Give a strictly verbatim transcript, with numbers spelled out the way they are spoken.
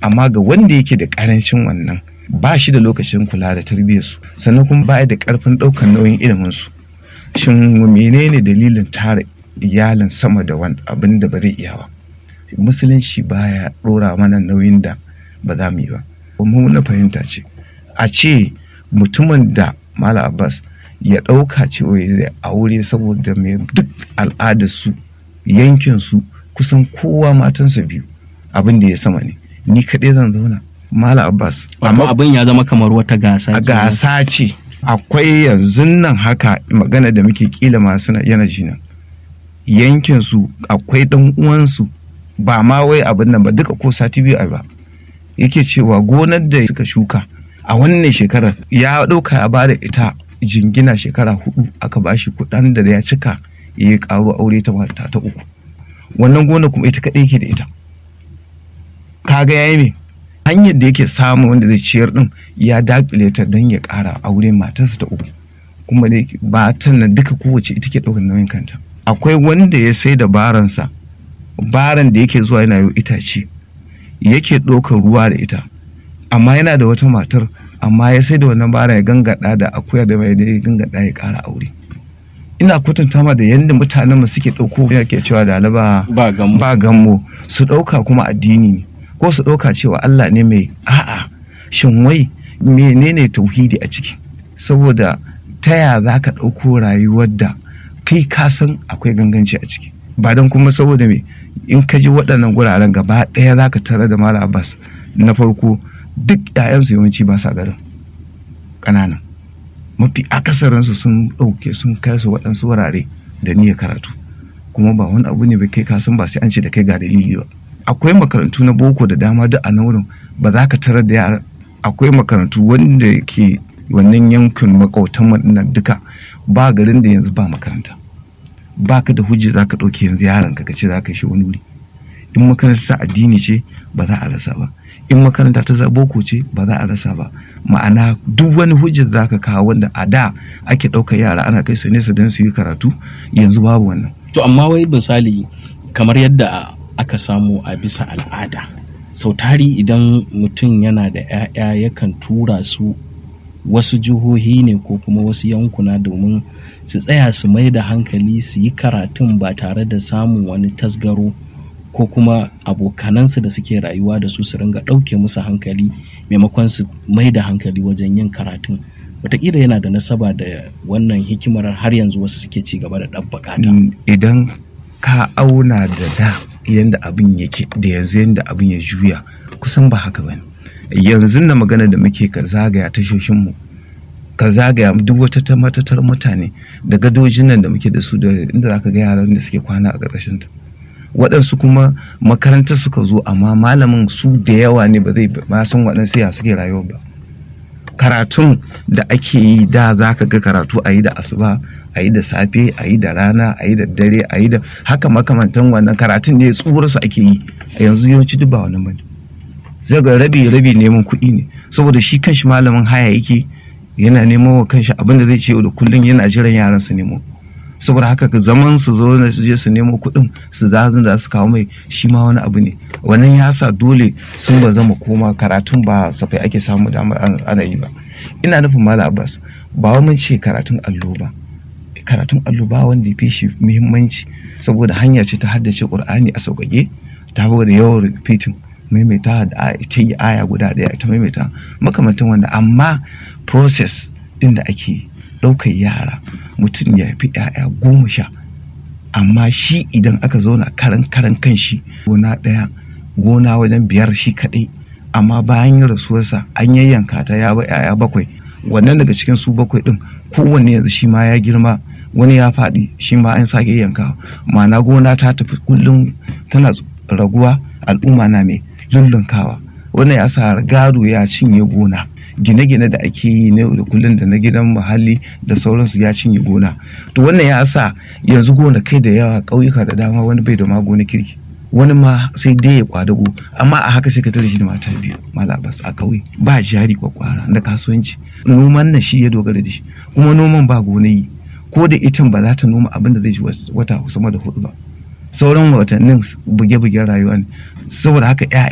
amma ga wanda yake da ƙarancin wannan ba shi da lokacin kula da tarbiyyarsu sannan kuma ba da ƙarfin ɗaukar nauyin iliminsu. Shin menene dalilin tara iyalin sama da wani abin da ba zai iya ba? Musulunci baya ɗora mana nauyin da ba za mu yi ba. Mu na fahimta ce a ce mutumin da Malam Abbas ya ɗauka cewa zai aure saboda mai duk al'adarsu yankinsu kusan kowa matansa biyu abin da ya sama ne, ni kaɗai zan zauna Malam Abbas. Amma abin ya zama kamar wata gasa. Gasa ce. Akwai yanzu nan haka magana da muke kila masu yana jina yankinsu akwai ɗan uwansu ba ma wai abin nan ba duka ko sati biyu a ba yake cewa gonar da suka shuka a wannan shekarar ya ɗauka ya bada ita jingina shekara hudu aka bashi kuɗin da ya cika ya ƙaro aure ta mata ta uku. Wannan gona kuma ita kaɗai yake da ita. Kaga yayi me hanyar da yake samu wanda zai ciyar din ya dakile ta don ya ƙara aure matarsa ta uku, kuma dai ba ta nan duka kowace ita ke ɗaukar nauyin kanta. Akwai wanda ya sai da baransa baran da yake zuwa yana yi itace yake ɗaukar ruwa da ita, amma yana da wata matar amma ya sai da wannan baran ya gangada da akuya da mai da ya gangada ya ƙara aure. Ina kwatanta ma da yadda mutanen mu suke ɗauko yake cewa da alaba ba gammo su ɗauka kuma addini ne ko su ɗauka cewa Allah ne mai a'a. Shin wai menene tauhidi a ciki? Saboda ta ya za ka ɗauko rayuwar da kai ka san akwai ganganci a ciki, ba don kuma saboda me in ka ji waɗannan guraren gaba ɗaya za ka tare da Malam Abbas na farko duk ‘ya'yansu yawanci ba sa garin ƙananan, mafi akasarinsu sun ɗauke sun kai su waɗansu wurare da niyyar karatu, kuma ba wani abu ne ba kai kasan ba sai an ce da kai ga dalili ba. Akwai makarantu na boko da dama duk a nan wurin ba za ka tarar da yara. Akwai makarantu wanda ke wannan yankin makautan nan duka ba garin da yanzu ba makaranta, ba ka da hujja za ka ɗauke yanzu yaron ka ce za ka shi wani wuri. In makaranta ta addini ce ba za a rasa ba, in makaranta ta boko ce ba za a rasa ba. Ma'ana duk wani hujjar za ka kawo wanda a da ake ɗaukar yara ana kai su nesa don su yi karatu, yanzu babu wannan. To amma wai misali kamar yadda aka samu a bisa al'ada, sau tari idan mutum yana da 'ya'ya yakan tura su wasu jihohi ne ko kuma wasu yankuna domin su tsaya su mai da hankali su yi karatun ba tare da samun wani tasgaro ko kuma abokanansu da suke rayuwa da su su ringa ɗauke musu hankali maimakon su mai da hankali wajen yin karatun. Wataƙila yana da nasaba da wannan hikimar har yanzu wasu suke ci gaba da ɗabbaka ta. Idan ka auna da da yanda abin yake da yanzu yanda abin ya juya kusan ba haka bane. Yanzu na magana da muke ka zagaya tashoshinmu ka zagaya duk wata ta matatar mutane da gadojin nan da muke da su da inda zaka ga yaran da suke kwana a ƙarƙashin ta. Waɗansu kuma makarantar suka zo amma malamin su da yawa ne ba zai ba san waɗansu ya suke rayuwa ba. Karatun da ake yi da zaka ga karatu a yi da asuba a yi da safe a yi da rana a yi da dare a yi da haka makamantan wannan karatun ne tsurarsu ake yi a yanzu yawanci duk ba wannan bane. Zai ga rabi rabi neman kuɗi ne saboda shi kanshi malamin haya yake yana neman wa kanshi abin da zai ce da kullum yana jiran yaran su nemo, saboda haka zaman su zo na su je su nemo kuɗin su zazun da su kawo mai shi ma wani abu ne. Wannan ya sa dole sun ba zama koma karatun ba safai ake samu damar ana yi ba. Ina nufin Malam Abbas ba wa mun ce karatun allo ba, karatun allo ba wanda ya fi shi muhimmanci saboda hanya ce ta haddace Qur'ani a sauƙaƙe ta da yawan repeating maimaita da ita yi aya guda ɗaya ita maimaita makamantan wanda, amma process ɗin da ake ɗaukar yara mutum ya fi ‘ya'ya goma sha amma shi idan aka zauna karan karan kan shi gona ɗaya gona wajen biyar shi kaɗai, amma bayan rasuwarsa an yayyanka ta ya ba ‘ya'ya bakwai, wannan daga cikin su bakwai ɗin kowanne yanzu shi ma ya girma wani ya faɗi shi ma an sake yanka, ma'ana gona ta tafi kullum tana raguwa al'umma na mai lullunkawa. Wannan ya sa gado ya cinye gona, gine-gine da ake yi na da kullum da na gidan muhalli da sauransu ya cinye gona. To wannan ya sa yanzu gona kai da yawa ƙauyuka da dama wani bai da ma gona kirki, wani ma sai dai ya kwadago, amma a haka sai ka tare shi da mata biyu Malam Abbas a ƙauye ba jari kwakwara na kasuwanci. Noman nan shi ya dogara da shi, kuma noman ba gonayi ko da itin ba za ta noma abin da zai ji wata sama da hudu ba, sauran watannin buge-bugen rayuwa ne. Saboda haka